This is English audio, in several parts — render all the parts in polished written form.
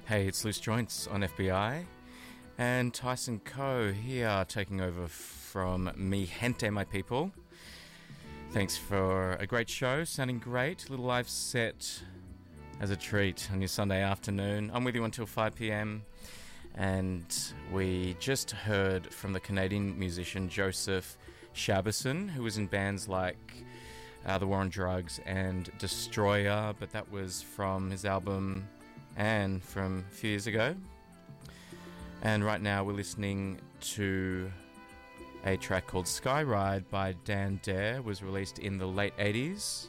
Hey, it's Loose Joints on FBI, and Tyson Coe here taking over from Mi Gente, my people. Thanks for a great show, sounding great. Little live set as a treat on your Sunday afternoon. I'm with you until 5 p.m, and we just heard from the Canadian musician Joseph Shabason, who was in bands like The War on Drugs and Destroyer, but that was from his album Anne from a few years ago. And right now we're listening to a track called Skyride by Dan Dare. Was released in the late 80s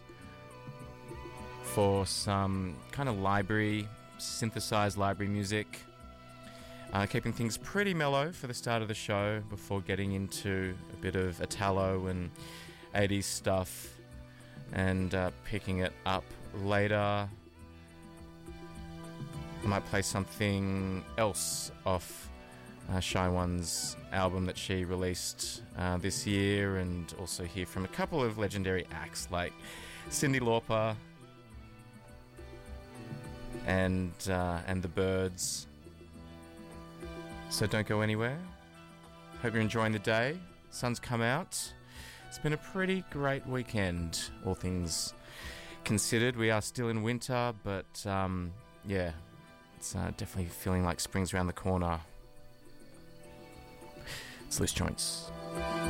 for some kind of synthesized library music, keeping things pretty mellow for the start of the show before getting into a bit of Italo and 80s stuff and picking it up later. I might play something else off Shy One's album that she released this year, and also hear from a couple of legendary acts like Cyndi Lauper and the Byrds. So don't go anywhere. Hope you're enjoying the day. Sun's come out. It's been a pretty great weekend, all things considered. We are still in winter, but yeah, it's definitely feeling like spring's around the corner. It's Loose Joints.